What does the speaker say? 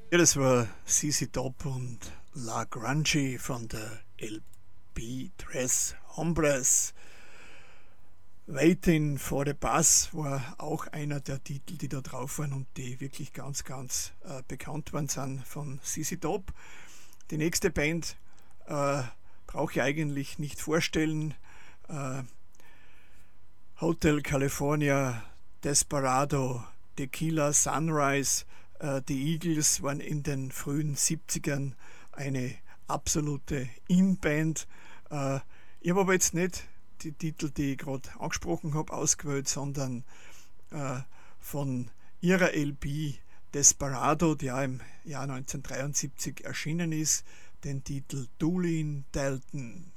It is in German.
Ja, das war CC Top und La Grungy von der LP Tres Hombres. Waiting for the Bus war auch einer der Titel, die da drauf waren und die wirklich ganz bekannt worden sind von CC Top. Die nächste Band brauche ich eigentlich nicht vorstellen. Äh, Hotel California, Desperado, Tequila Sunrise. Die Eagles waren in den frühen 70ern eine absolute In-Band. Ich habe aber jetzt nicht die Titel, die ich gerade angesprochen habe, ausgewählt, sondern äh, von ihrer LP Desperado, die ja im Jahr 1973 erschienen ist, den Titel Doolin Dalton.